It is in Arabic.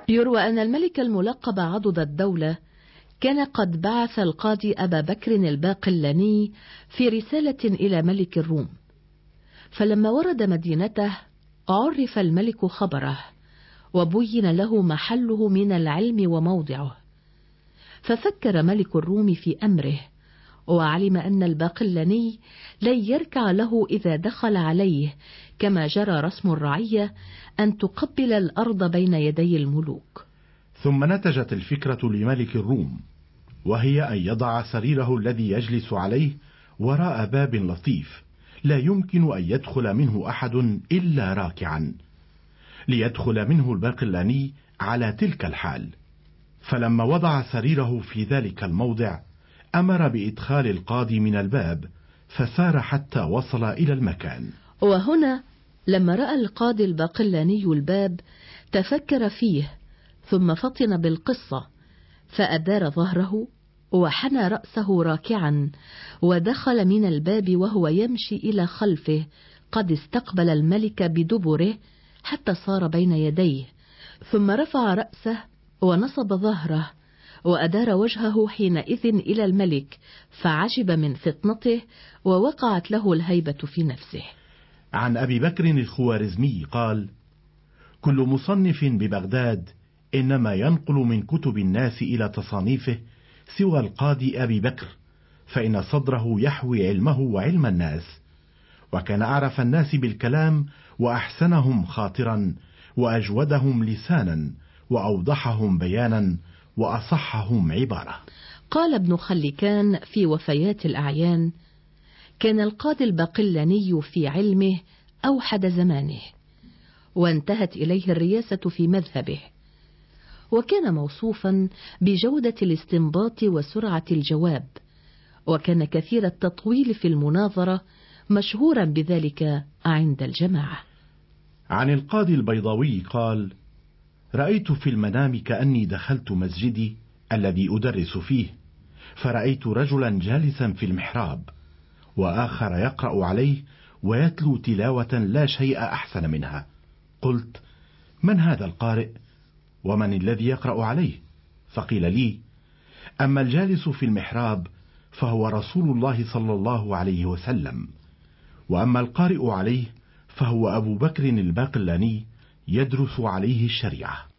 يروى أن الملك الملقب عضد الدولة كان قد بعث القاضي أبا بكر الباقلاني في رسالة إلى ملك الروم، فلما ورد مدينته عرف الملك خبره وبين له محله من العلم وموضعه، ففكر ملك الروم في أمره، وعلم أن الباقلاني لن يركع له إذا دخل عليه، كما جرى رسم الرعية أن تقبل الأرض بين يدي الملوك. ثم نتجت الفكرة لملك الروم، وهي أن يضع سريره الذي يجلس عليه وراء باب لطيف لا يمكن أن يدخل منه أحد إلا راكعا، ليدخل منه الباقلاني على تلك الحال. فلما وضع سريره في ذلك الموضع أمر بإدخال القاضي من الباب، فسار حتى وصل إلى المكان. وهنا لما رأى القاضي الباقلاني الباب تفكر فيه، ثم فطن بالقصة، فأدار ظهره وحنى رأسه راكعا، ودخل من الباب وهو يمشي إلى خلفه قد استقبل الملك بدبره حتى صار بين يديه، ثم رفع رأسه ونصب ظهره وأدار وجهه حينئذ إلى الملك، فعجب من فطنته ووقعت له الهيبة في نفسه. عن أبي بكر الخوارزمي قال: كل مصنف ببغداد إنما ينقل من كتب الناس إلى تصانيفه سوى القاضي أبي بكر، فإن صدره يحوي علمه وعلم الناس، وكان أعرف الناس بالكلام وأحسنهم خاطرا وأجودهم لسانا وأوضحهم بيانا وأصحهم عبارة. قال ابن خلكان في وفيات الأعيان: كان القاضي الباقلاني في علمه أوحد زمانه، وانتهت إليه الرياسة في مذهبه، وكان موصوفا بجودة الاستنباط وسرعة الجواب، وكان كثير التطويل في المناظرة، مشهورا بذلك عند الجماعة. عن القاضي البيضاوي قال: رأيت في المنام كأني دخلت مسجدي الذي أدرس فيه، فرأيت رجلا جالسا في المحراب، وآخر يقرأ عليه ويتلو تلاوة لا شيء أحسن منها. قلت: من هذا القارئ؟ ومن الذي يقرأ عليه؟ فقيل لي: أما الجالس في المحراب فهو رسول الله صلى الله عليه وسلم، وأما القارئ عليه فهو أبو بكر الباقلاني يدرس عليه الشريعة.